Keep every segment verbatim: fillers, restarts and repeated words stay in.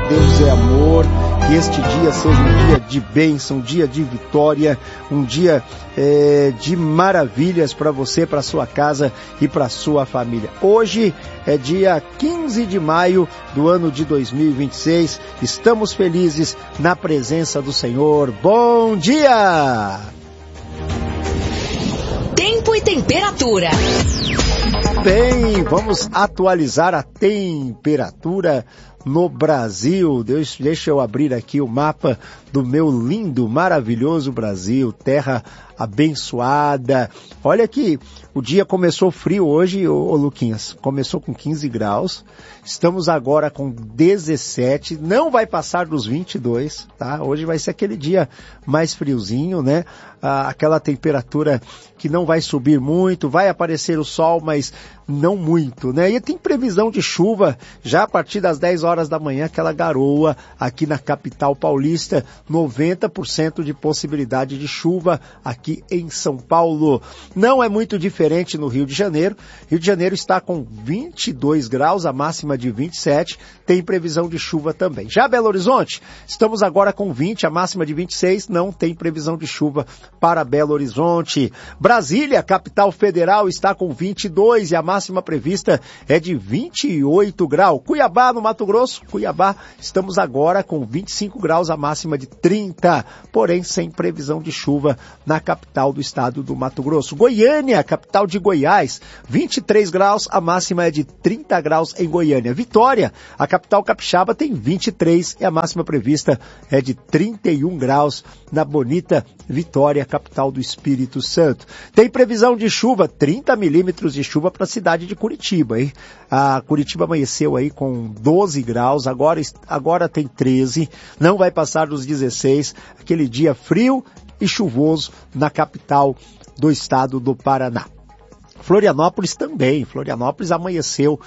Deus é amor, que este dia seja um dia de bênção, um dia de vitória, um dia é, de maravilhas para você, para sua casa e para sua família. Hoje é dia quinze de maio do ano de dois mil e vinte e seis, estamos felizes na presença do Senhor. Bom dia! Tempo e temperatura. Bem, vamos atualizar a temperatura no Brasil. Deus, deixa eu abrir aqui o mapa do meu lindo, maravilhoso Brasil, terra abençoada. Olha que o dia começou frio hoje, ô, ô Luquinhas, começou com quinze graus, estamos agora com dezessete, não vai passar dos vinte e dois, tá? Hoje vai ser aquele dia mais friozinho, né? Ah, aquela temperatura que não vai subir muito, vai aparecer o sol, mas não muito, né? E tem previsão de chuva já a partir das dez horas da manhã, aquela garoa aqui na capital paulista, noventa por cento de possibilidade de chuva aqui em São Paulo. Não é muito diferente no Rio de Janeiro. Rio de Janeiro está com vinte e dois graus, a máxima de vinte e sete, tem previsão de chuva também. Já Belo Horizonte, estamos agora com vinte, a máxima de vinte e seis, não tem previsão de chuva para Belo Horizonte. Brasília, capital federal, está com vinte e dois e a máxima prevista é de vinte e oito graus. Cuiabá, no Mato Grosso, Cuiabá, estamos agora com vinte e cinco graus, a máxima de trinta, porém sem previsão de chuva na capital do estado do Mato Grosso. Goiânia, capital de Goiás, vinte e três graus, a máxima é de trinta graus em Goiânia. Vitória, a capital capixaba, tem vinte e três e a máxima prevista é de trinta e um graus na bonita Vitória, capital do Espírito Santo. Tem previsão de chuva, trinta milímetros de chuva para a cidade de Curitiba, hein? A Curitiba amanheceu aí com doze graus, agora, agora tem treze, não vai passar dos dezesseis, aquele dia frio e chuvoso na capital do estado do Paraná. Florianópolis também, Florianópolis amanheceu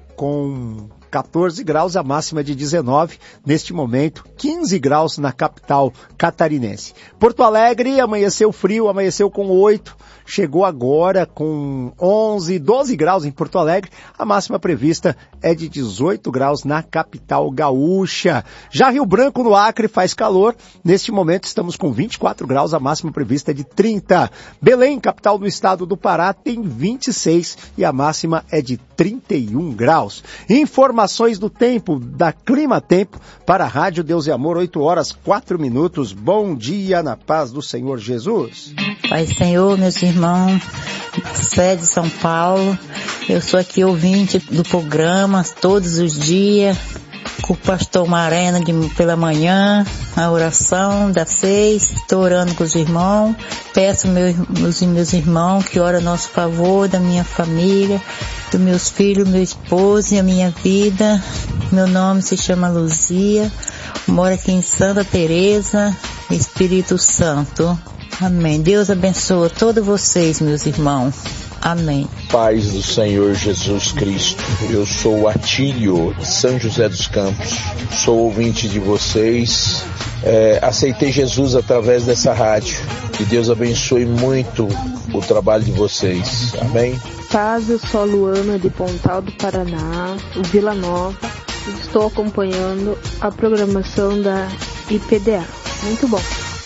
com quatorze graus, a máxima de dezenove, neste momento, quinze graus na capital catarinense. Porto Alegre amanheceu frio, amanheceu com oito, chegou agora com onze, doze graus em Porto Alegre, a máxima prevista é de dezoito graus na capital gaúcha. Já Rio Branco, no Acre, faz calor, neste momento estamos com vinte e quatro graus, a máxima prevista é de trinta. Belém, capital do estado do Pará, tem vinte e seis e a máxima é de trinta e um graus. Informações do tempo, da Clima Tempo, para a Rádio Deus e Amor, oito horas, quatro minutos. Bom dia na paz do Senhor Jesus. Pai Senhor, meus irmãos, sede São Paulo, eu sou aqui ouvinte do programa todos os dias, com o pastor Marena de, pela manhã, a oração das seis, estou orando com os irmãos, peço meus, meus, meus irmãos que orem a nosso favor, da minha família, dos meus filhos, meu esposo e a minha vida. Meu nome se chama Luzia, moro aqui em Santa Teresa, Espírito Santo. Amém. Deus abençoe todos vocês, meus irmãos. Amém. Paz do Senhor Jesus Cristo. Eu sou o Atílio, de São José dos Campos. Sou ouvinte de vocês. É, aceitei Jesus através dessa rádio. Que Deus abençoe muito o trabalho de vocês. Amém. Paz, eu sou a Luana, de Pontal do Paraná, Vila Nova. Estou acompanhando a programação da I P D A. Muito bom.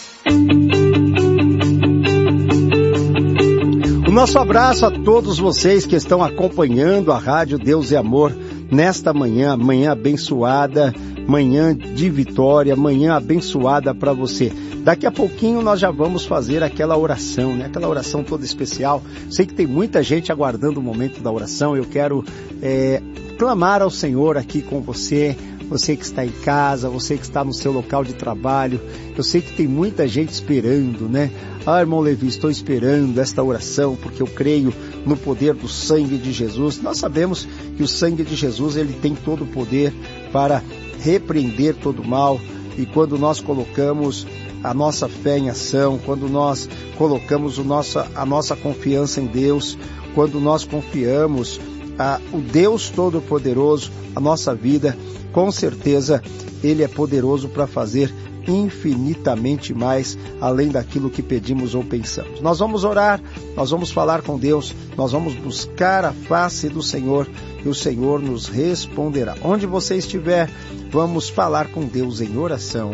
O nosso abraço a todos vocês que estão acompanhando a Rádio Deus e Amor nesta manhã, manhã abençoada, manhã de vitória, manhã abençoada para você. Daqui a pouquinho nós já vamos fazer aquela oração, né? Aquela oração toda especial. Sei que tem muita gente aguardando o momento da oração. Eu quero é, clamar ao Senhor aqui com você, você que está em casa, você que está no seu local de trabalho. Eu sei que tem muita gente esperando, né? Ah, irmão Levi, estou esperando esta oração porque eu creio no poder do sangue de Jesus. Nós sabemos que o sangue de Jesus, ele tem todo o poder para repreender todo o mal. E quando nós colocamos a nossa fé em ação, quando nós colocamos o nossa, a nossa confiança em Deus, quando nós confiamos ah, o Deus Todo-Poderoso, a nossa vida, com certeza Ele é poderoso para fazer infinitamente mais, além daquilo que pedimos ou pensamos. Nós vamos orar, nós vamos falar com Deus, nós vamos buscar a face do Senhor e o Senhor nos responderá. Onde você estiver, vamos falar com Deus em oração.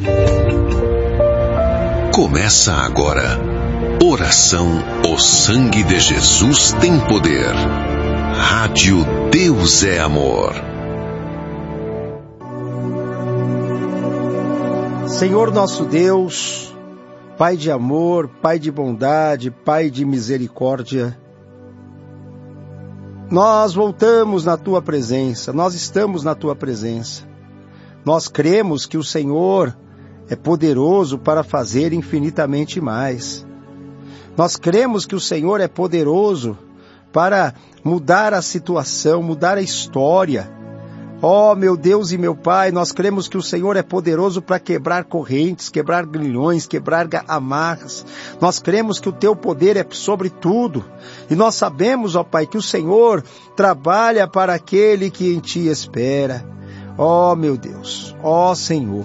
Começa agora. Oração O Sangue de Jesus tem poder. Rádio Deus é Amor. Senhor nosso Deus, Pai de amor, Pai de bondade, Pai de misericórdia, nós voltamos na Tua presença, nós estamos na Tua presença. Nós cremos que o Senhor é poderoso para fazer infinitamente mais. Nós cremos que o Senhor é poderoso para mudar a situação, mudar a história. Ó, oh, meu Deus e meu Pai, nós cremos que o Senhor é poderoso para quebrar correntes, quebrar grilhões, quebrar amarras. Nós cremos que o Teu poder é sobre tudo. E nós sabemos, ó Pai, que o Senhor trabalha para aquele que em Ti espera. Ó, meu Deus, ó Senhor,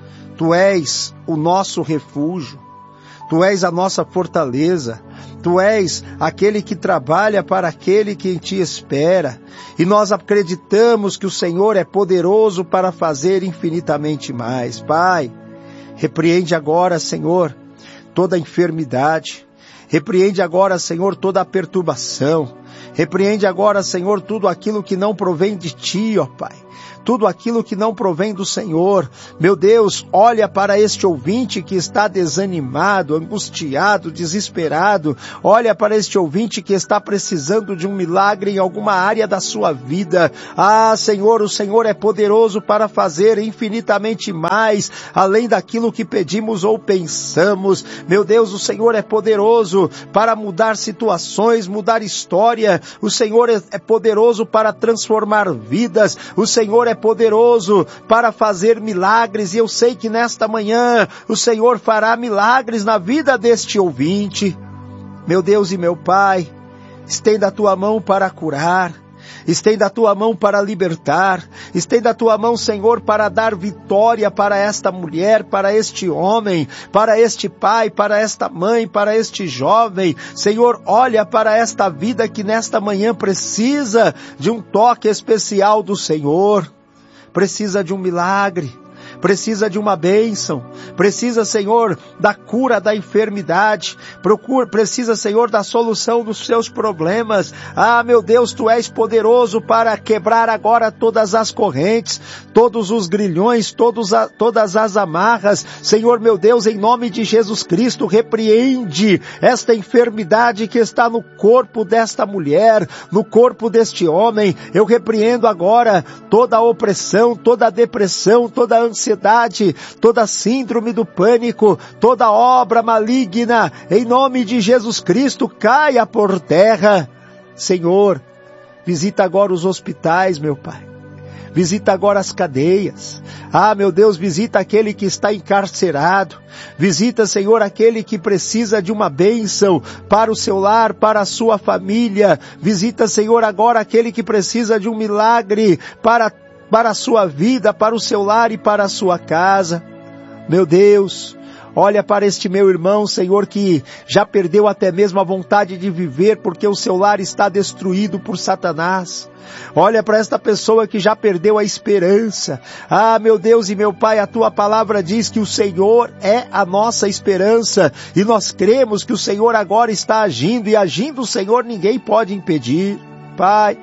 Tu és o nosso refúgio. Tu és a nossa fortaleza, Tu és aquele que trabalha para aquele que em Ti espera, e nós acreditamos que o Senhor é poderoso para fazer infinitamente mais. Pai, repreende agora, Senhor, toda a enfermidade, repreende agora, Senhor, toda a perturbação, repreende agora, Senhor, tudo aquilo que não provém de Ti, ó Pai. Tudo aquilo que não provém do Senhor. Meu Deus, olha para este ouvinte que está desanimado, angustiado, desesperado. Olha para este ouvinte que está precisando de um milagre em alguma área da sua vida. Ah, Senhor, o Senhor é poderoso para fazer infinitamente mais, além daquilo que pedimos ou pensamos. Meu Deus, o Senhor é poderoso para mudar situações, mudar história. O Senhor é poderoso para transformar vidas. O Senhor é poderoso para fazer milagres, e eu sei que nesta manhã o Senhor fará milagres na vida deste ouvinte. Meu Deus e meu Pai, estenda a Tua mão para curar, estenda a Tua mão para libertar, estenda a Tua mão, Senhor, para dar vitória para esta mulher, para este homem, para este pai, para esta mãe, para este jovem. Senhor, olha para esta vida que nesta manhã precisa de um toque especial do Senhor. Precisa de um milagre, precisa de uma bênção, precisa, Senhor, da cura da enfermidade, procura, precisa, Senhor, da solução dos seus problemas. Ah, meu Deus, Tu és poderoso para quebrar agora todas as correntes, todos os grilhões, todos a, todas as amarras. Senhor, meu Deus, em nome de Jesus Cristo, repreende esta enfermidade que está no corpo desta mulher, no corpo deste homem. Eu repreendo agora toda a opressão, toda a depressão, toda a ansiedade, toda a síndrome do pânico, toda obra maligna, em nome de Jesus Cristo, caia por terra. Senhor, visita agora os hospitais, meu Pai. Visita agora as cadeias. Ah, meu Deus, visita aquele que está encarcerado. Visita, Senhor, aquele que precisa de uma bênção para o seu lar, para a sua família. Visita, Senhor, agora aquele que precisa de um milagre para, para a sua vida, para o seu lar e para a sua casa. Meu Deus, olha para este meu irmão, Senhor, que já perdeu até mesmo a vontade de viver porque o seu lar está destruído por Satanás. Olha para esta pessoa que já perdeu a esperança. Ah, meu Deus e meu Pai, a Tua palavra diz que o Senhor é a nossa esperança, e nós cremos que o Senhor agora está agindo, e agindo o Senhor ninguém pode impedir. Pai,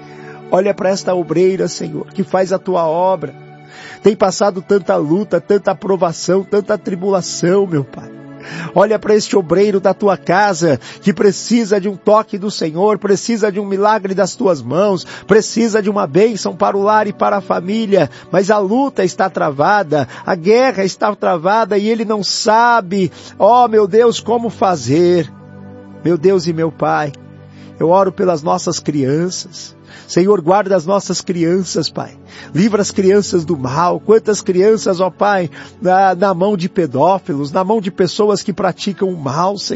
olha para esta obreira, Senhor, que faz a Tua obra. Tem passado tanta luta, tanta provação, tanta tribulação, meu Pai. Olha para este obreiro da Tua casa, que precisa de um toque do Senhor, precisa de um milagre das Tuas mãos, precisa de uma bênção para o lar e para a família, mas a luta está travada, a guerra está travada e ele não sabe, ó meu Deus, como fazer. Meu Deus e meu Pai, eu oro pelas nossas crianças. Senhor, guarda as nossas crianças, Pai. Livra as crianças do mal. Quantas crianças, ó Pai, na, na mão de pedófilos, na mão de pessoas que praticam o mal, Senhor.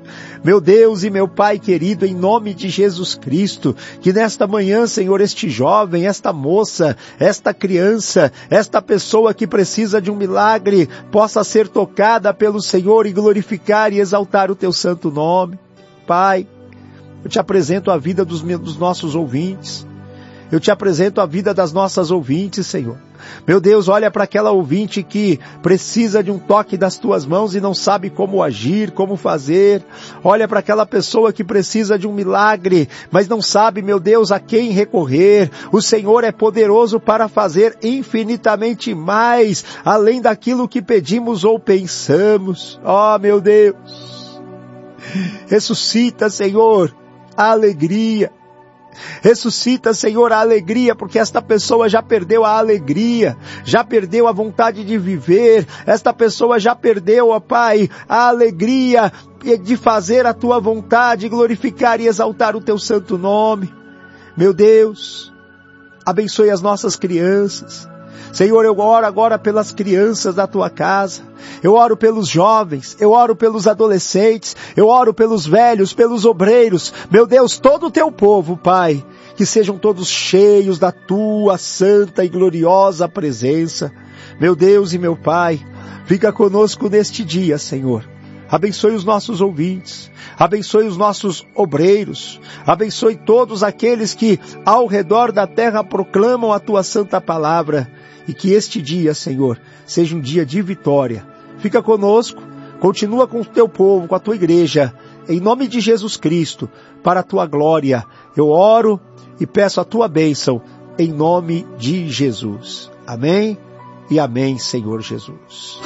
Meu Deus e meu Pai querido, em nome de Jesus Cristo, que nesta manhã, Senhor, este jovem, esta moça, esta criança, esta pessoa que precisa de um milagre, possa ser tocada pelo Senhor e glorificar e exaltar o teu santo nome. Pai, eu te apresento a vida dos, meus, dos nossos ouvintes. Eu te apresento a vida das nossas ouvintes, Senhor. Meu Deus, olha para aquela ouvinte que precisa de um toque das tuas mãos e não sabe como agir, como fazer. Olha para aquela pessoa que precisa de um milagre, mas não sabe, meu Deus, a quem recorrer. O Senhor é poderoso para fazer infinitamente mais, além daquilo que pedimos ou pensamos. Ó, meu Deus, ressuscita, Senhor, a alegria. Ressuscita, Senhor, a alegria, porque esta pessoa já perdeu a alegria, já perdeu a vontade de viver, esta pessoa já perdeu, ó Pai, a alegria de fazer a Tua vontade, glorificar e exaltar o Teu santo nome. Meu Deus, abençoe as nossas crianças. Senhor, eu oro agora pelas crianças da Tua casa, eu oro pelos jovens, eu oro pelos adolescentes, eu oro pelos velhos, pelos obreiros, meu Deus, todo o Teu povo, Pai, que sejam todos cheios da Tua santa e gloriosa presença. Meu Deus e meu Pai, fica conosco neste dia, Senhor. Abençoe os nossos ouvintes, abençoe os nossos obreiros, abençoe todos aqueles que ao redor da terra proclamam a Tua santa palavra. E que este dia, Senhor, seja um dia de vitória. Fica conosco, continua com o Teu povo, com a Tua igreja, em nome de Jesus Cristo, para a Tua glória. Eu oro e peço a Tua bênção, em nome de Jesus. Amém e amém, Senhor Jesus.